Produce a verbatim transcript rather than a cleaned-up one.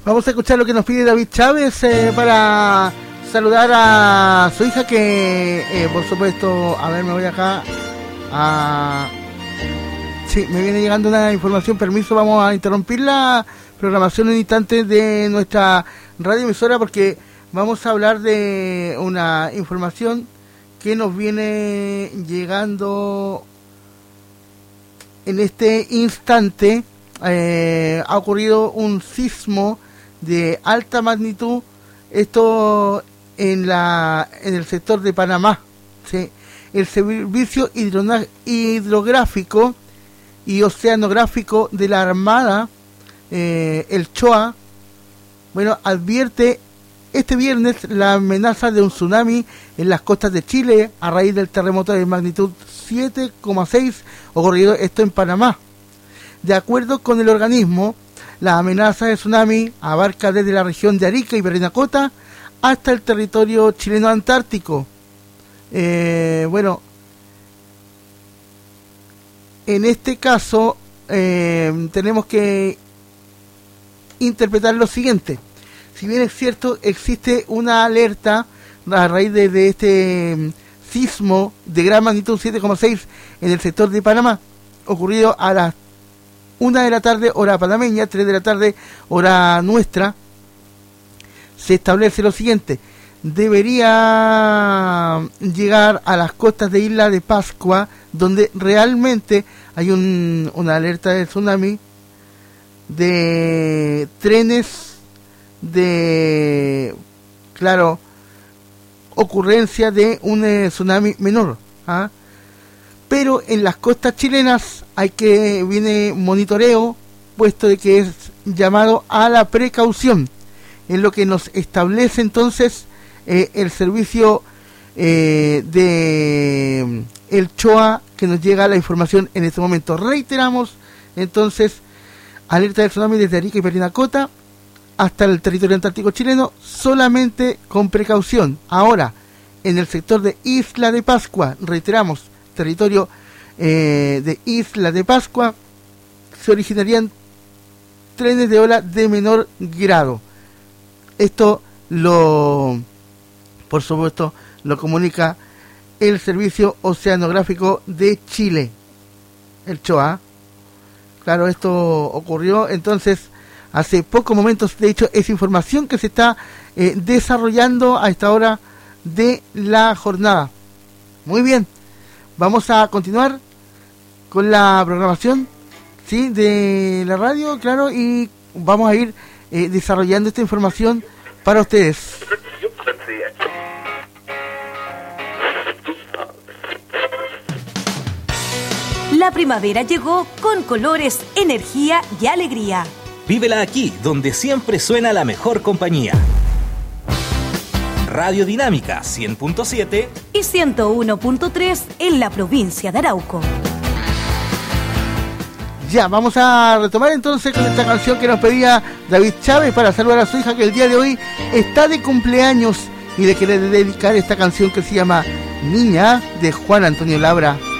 Vamos a escuchar lo que nos pide David Chávez eh, para saludar a su hija que, eh, por supuesto, a ver, me voy acá a... Sí, me viene llegando una información, permiso, vamos a interrumpir la programación en instantes de nuestra radioemisora porque vamos a hablar de una información que nos viene llegando en este instante. Eh, ha ocurrido un sismo de alta magnitud, esto en la en el sector de Panamá, ¿sí? El servicio hidrona, hidrográfico y oceanográfico de la Armada, eh, el CHOA, bueno, advierte este viernes la amenaza de un tsunami en las costas de Chile a raíz del terremoto de magnitud siete coma seis ocurrido esto en Panamá. De acuerdo con el organismo, la amenaza de tsunami abarca desde la región de Arica y Parinacota hasta el territorio chileno antártico. Eh, bueno, en este caso eh, tenemos que interpretar lo siguiente. Si bien es cierto, existe una alerta a raíz de, de este um, sismo de gran magnitud siete coma seis en el sector de Panamá, ocurrido a las una de la tarde, hora panameña, tres de la tarde, hora nuestra, se establece lo siguiente. Debería llegar a las costas de Isla de Pascua, donde realmente hay un, una alerta de tsunami, de trenes, de, claro, ocurrencia de un eh, tsunami menor, ¿ah? Pero en las costas chilenas hay que viene monitoreo, puesto de que es llamado a la precaución, en lo que nos establece entonces eh, el servicio eh, de el CHOA, que nos llega la información en este momento. Reiteramos entonces, alerta de tsunami desde Arica y Parinacota hasta el territorio antártico chileno, solamente con precaución. Ahora, en el sector de Isla de Pascua, reiteramos, territorio eh, de Isla de Pascua, se originarían trenes de ola de menor grado. Esto lo, por supuesto, lo comunica el Servicio Oceanográfico de Chile, el CHOA. Claro, esto ocurrió entonces hace pocos momentos. De hecho, es información que se está eh, desarrollando a esta hora de la jornada. Muy bien. Vamos a continuar con la programación, ¿sí?, de la radio, claro, y vamos a ir eh, desarrollando esta información para ustedes. La primavera llegó con colores, energía y alegría. Vívela aquí, donde siempre suena la mejor compañía. Radio Dinámica cien punto siete y ciento uno punto tres en la provincia de Arauco. Ya, vamos a retomar entonces con esta canción que nos pedía David Chávez para saludar a su hija, que el día de hoy está de cumpleaños, y le quiere dedicar esta canción que se llama Niña, de Juan Antonio Labra.